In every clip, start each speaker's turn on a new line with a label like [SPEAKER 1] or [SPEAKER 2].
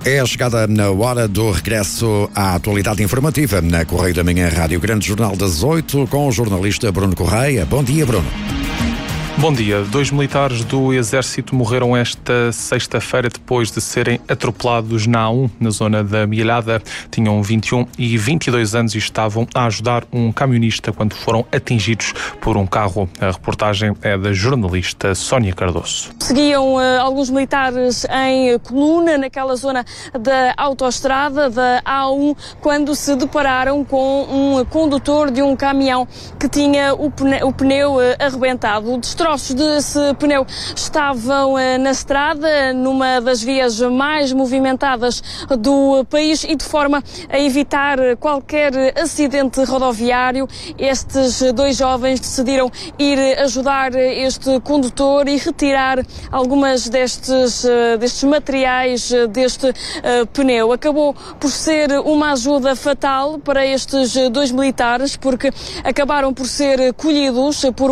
[SPEAKER 1] É a chegada na hora do regresso à atualidade informativa na Correio da Manhã Rádio Grande Jornal das 8 com o jornalista Bruno Correia. Bom dia, Bruno.
[SPEAKER 2] Bom dia. 2 militares do Exército morreram esta sexta-feira depois de serem atropelados na A1, na zona da Mielhada. Tinham 21 e 22 anos e estavam a ajudar um camionista quando foram atingidos por um carro. A reportagem é da jornalista Sónia Cardoso.
[SPEAKER 3] Seguiam alguns militares em coluna naquela zona da autoestrada da A1 quando se depararam com um condutor de um caminhão que tinha o pneu arrebentado. Destroços desse pneu estavam na estrada, numa das vias mais movimentadas do país, e de forma a evitar qualquer acidente rodoviário, estes 2 jovens decidiram ir ajudar este condutor e retirar algumas destes materiais deste pneu. Acabou por ser uma ajuda fatal para estes 2 militares, porque acabaram por ser colhidos por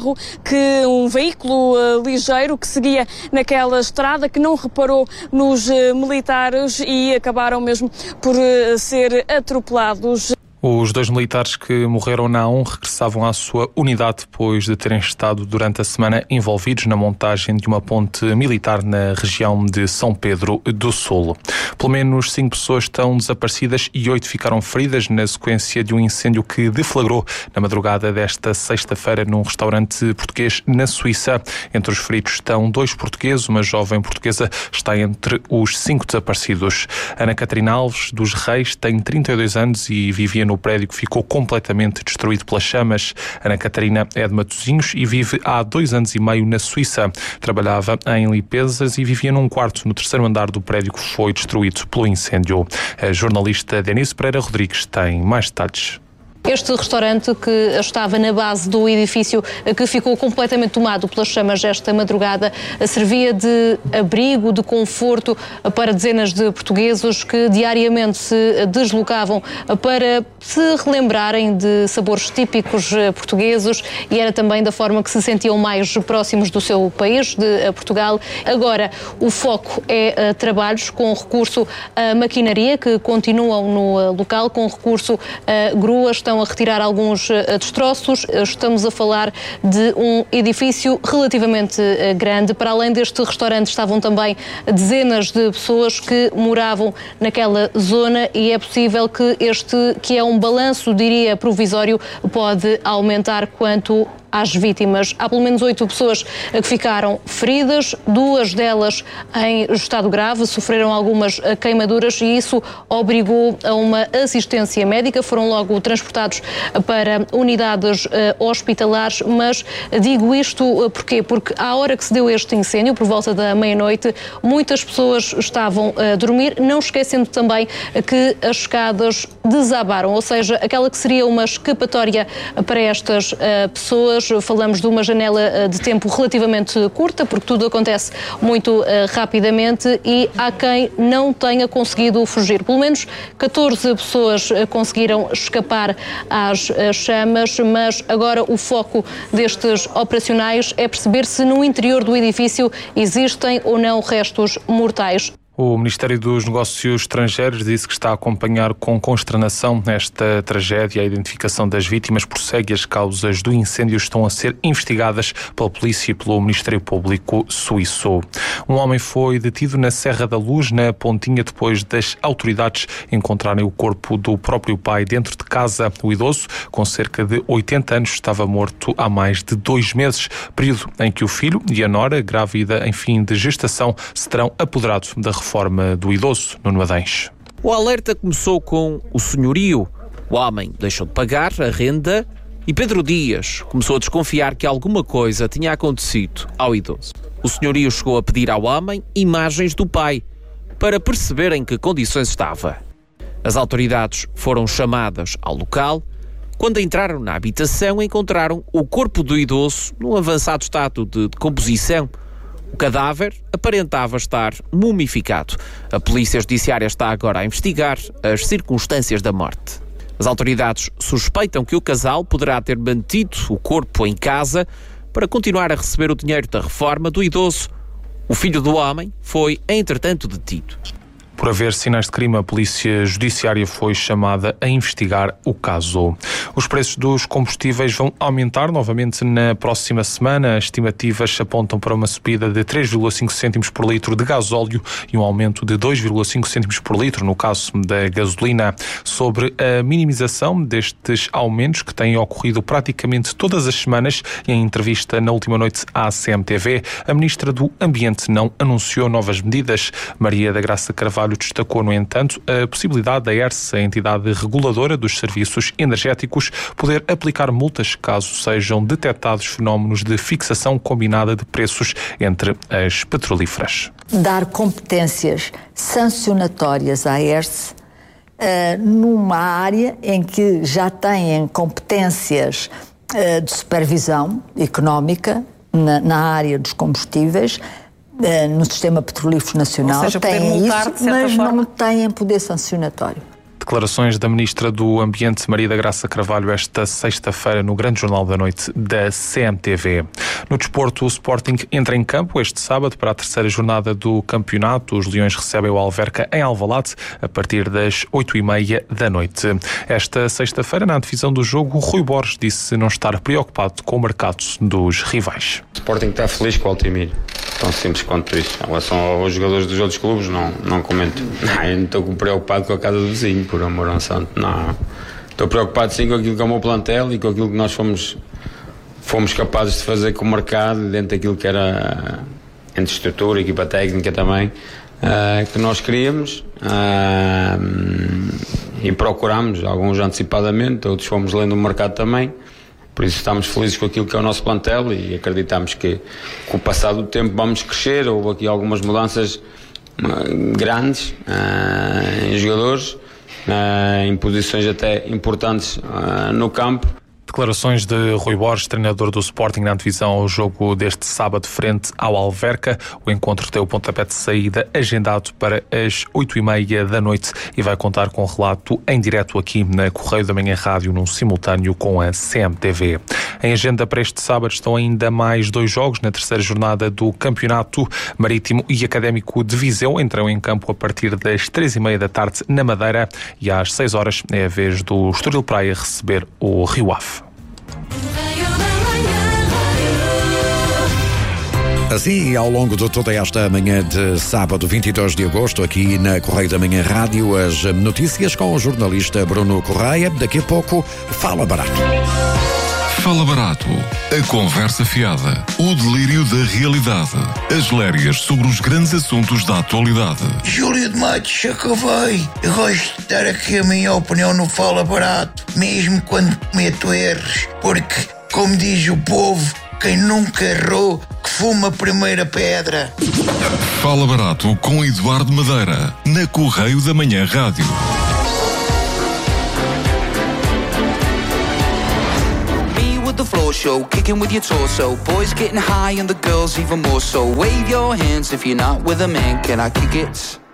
[SPEAKER 3] um veículo ligeiro que seguia naquela estrada, que não reparou nos militares e acabaram mesmo por ser atropelados.
[SPEAKER 2] Os 2 militares que morreram na A1 regressavam à sua unidade depois de terem estado durante a semana envolvidos na montagem de uma ponte militar na região de São Pedro do Sul. Pelo menos 5 pessoas estão desaparecidas e 8 ficaram feridas na sequência de um incêndio que deflagrou na madrugada desta sexta-feira num restaurante português na Suíça. Entre os feridos estão 2 portugueses, uma jovem portuguesa está entre os 5 desaparecidos. Ana Catarina Alves dos Reis tem 32 anos e vivia no prédio que ficou completamente destruído pelas chamas. Ana Catarina é de Matosinhos e vive há 2 anos e meio na Suíça. Trabalhava em limpezas e vivia num quarto no 3º andar do prédio que foi destruído pelo incêndio. A jornalista Denise Pereira Rodrigues tem mais detalhes.
[SPEAKER 4] Este restaurante, que estava na base do edifício que ficou completamente tomado pelas chamas esta madrugada, servia de abrigo, de conforto para dezenas de portugueses que diariamente se deslocavam para se relembrarem de sabores típicos portugueses, e era também da forma que se sentiam mais próximos do seu país, de Portugal. Agora, o foco é trabalhos com recurso a maquinaria que continuam no local, com recurso a gruas. Estão a retirar alguns destroços. Estamos a falar de um edifício relativamente grande. Para além deste restaurante estavam também dezenas de pessoas que moravam naquela zona, e é possível que que é um balanço, diria, provisório, pode aumentar quanto às vítimas. Há pelo menos 8 pessoas que ficaram feridas, 2 delas em estado grave, sofreram algumas queimaduras e isso obrigou a uma assistência médica. Foram logo transportados para unidades hospitalares, mas digo isto porquê? Porque à hora que se deu este incêndio, por volta da meia-noite, muitas pessoas estavam a dormir, não esquecendo também que as escadas desabaram, ou seja, aquela que seria uma escapatória para estas pessoas. Falamos de uma janela de tempo relativamente curta, porque tudo acontece muito rapidamente, e há quem não tenha conseguido fugir. Pelo menos 14 pessoas conseguiram escapar às chamas, mas agora o foco destes operacionais é perceber se no interior do edifício existem ou não restos mortais.
[SPEAKER 2] O Ministério dos Negócios Estrangeiros disse que está a acompanhar com consternação esta tragédia. A identificação das vítimas prossegue. As causas do incêndio estão a ser investigadas pela polícia e pelo Ministério Público suíço. Um homem foi detido na Serra da Luz, na Pontinha, depois das autoridades encontrarem o corpo do próprio pai dentro de casa. O idoso, com cerca de 80 anos, estava morto há mais de 2 meses, período em que o filho e a nora, grávida em fim de gestação, se terão apoderado da reforma do idoso no Nuadães.
[SPEAKER 5] O alerta começou com o senhorio. O homem deixou de pagar a renda e Pedro Dias começou a desconfiar que alguma coisa tinha acontecido ao idoso. O senhorio chegou a pedir ao homem imagens do pai para perceber em que condições estava. As autoridades foram chamadas ao local. Quando entraram na habitação, encontraram o corpo do idoso num avançado estado de decomposição. O cadáver aparentava estar mumificado. A Polícia Judiciária está agora a investigar as circunstâncias da morte. As autoridades suspeitam que o casal poderá ter mantido o corpo em casa para continuar a receber o dinheiro da reforma do idoso. O filho do homem foi, entretanto, detido.
[SPEAKER 2] Por haver sinais de crime, a Polícia Judiciária foi chamada a investigar o caso. Os preços dos combustíveis vão aumentar novamente na próxima semana. As estimativas apontam para uma subida de 3,5 cêntimos por litro de gasóleo e um aumento de 2,5 cêntimos por litro no caso da gasolina. Sobre a minimização destes aumentos que têm ocorrido praticamente todas as semanas, e em entrevista na última noite à CMTV, a Ministra do Ambiente não anunciou novas medidas. Maria da Graça Carvalho destacou, no entanto, a possibilidade da ERSE, a entidade reguladora dos serviços energéticos, poder aplicar multas caso sejam detectados fenómenos de fixação combinada de preços entre as petrolíferas.
[SPEAKER 6] Dar competências sancionatórias à ERSE numa área em que já têm competências de supervisão económica na área dos combustíveis, no sistema petrolífero nacional.
[SPEAKER 7] Ou seja,
[SPEAKER 6] têm
[SPEAKER 7] multar,
[SPEAKER 6] isso, mas não têm poder sancionatório.
[SPEAKER 2] Declarações da Ministra do Ambiente, Maria da Graça Carvalho, esta sexta-feira no Grande Jornal da Noite da CMTV. No desporto, o Sporting entra em campo este sábado para a terceira jornada do campeonato. Os Leões recebem o Alverca em Alvalade a partir das 8h30 da noite. Esta sexta-feira, na divisão do jogo, o Rui Borges disse não estar preocupado com o mercado dos rivais.
[SPEAKER 8] O Sporting está feliz com o Altimira. Tão simples quanto isso. Em relação aos jogadores dos outros clubes, não comento. Eu não estou preocupado com a casa do vizinho, por amor ao santo. Não. Estou preocupado sim com aquilo que é o meu plantel e com aquilo que nós fomos capazes de fazer com o mercado, dentro daquilo que era entre estrutura, equipa técnica também, que nós queríamos e procurámos, alguns antecipadamente, outros fomos lendo o mercado também. Por isso estamos felizes com aquilo que é o nosso plantel e acreditamos que com o passar do tempo vamos crescer. Houve aqui algumas mudanças grandes em jogadores, em posições até importantes no campo.
[SPEAKER 2] Declarações de Rui Borges, treinador do Sporting, na divisão ao jogo deste sábado frente ao Alverca. O encontro tem o pontapé de saída agendado para as 8h30 da noite e vai contar com relato em direto aqui na Correio da Manhã Rádio, num simultâneo com a CMTV. Em agenda para este sábado estão ainda mais 2 jogos na terceira jornada do campeonato. Marítimo e Académico de Viseu entram em campo a partir das 3h30 da tarde na Madeira e às 6h é a vez do Estoril Praia receber o Rio Ave.
[SPEAKER 1] Assim, ao longo de toda esta manhã de sábado, 22 de agosto, aqui na Correio da Manhã Rádio, as notícias com o jornalista Bruno Correia. Daqui a pouco, Fala Barato.
[SPEAKER 9] Fala Barato, a conversa fiada, o delírio da realidade, as lérias sobre os grandes assuntos da atualidade.
[SPEAKER 10] Júlio de Matos, acabei. Eu gosto de dar aqui a minha opinião no Fala Barato, mesmo quando cometo erros, porque, como diz o povo, quem nunca errou, que fuma a primeira pedra.
[SPEAKER 9] Fala Barato com Eduardo Madeira, na Correio da Manhã Rádio.
[SPEAKER 11] The floor show, kicking with your torso. Boys getting high and the girls even more so. Wave your hands if you're not with a man. Can I kick it?